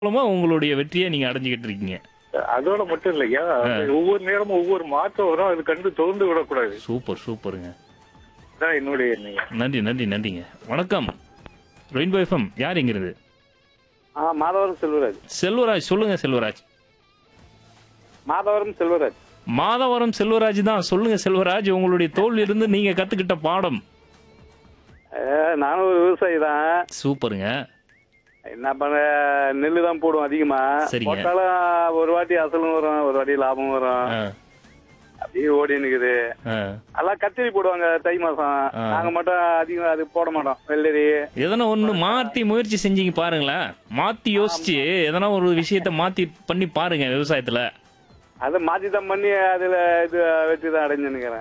மூலமா உங்களுடைய வெற்றியை நீங்க அடைஞ்சுக்கிட்டு இருக்கீங்க. அதோட மட்டும் இல்லையா, ஒவ்வொரு நேரமும் ஒவ்வொரு மாற்றம் வரும். அது கண்டு தோர்ந்து விடக்கூடாது. சூப்பருங்க. அதான் என்னுடைய எண்ணம். நன்றிங்க. வணக்கம். ரெயின்போ எஃப்எம் யார் இங்கிறது? மாதவரம் செல்வராஜ். செல்வராஜ் சொல்லுங்க செல்வராஜ். மாதவரம் செல்வராஜ். மாதவரம் செல்வராஜ் தான். சொல்லுங்க செல்வராஜ், உங்களுடைய தோல்வியிலிருந்து நீங்க கத்துக்கிட்ட பாடம். நானும் ஒரு விவசாயி தான். சூப்பருங்க. என்ன பண்ண, நெல்லு தான் போடுவோம் அதிகமா. சரிங்க. போட்டாலும் ஒரு வாட்டி அசலும் வரும், ஒரு வாட்டி லாபம் வரும். ஆ, அப்படியே ஓடி நிக்குது. ஆ. எல்லாம் கத்திரி போடுவாங்க தை மாசம். நாங்க மட்டும் அதிகம் அது போட மாட்டோம். வெள்ளரி எதனா ஒண்ணு மாத்தி முயற்சி செஞ்சீங்க பாருங்களேன். மாத்தி யோசிச்சு எதனா ஒரு விஷயத்த மாத்தி பண்ணி பாருங்க விவசாயத்துல. அதை மாத்தி தான் பண்ணி அதுல இது வெற்றி தான் அடைஞ்சுன்னு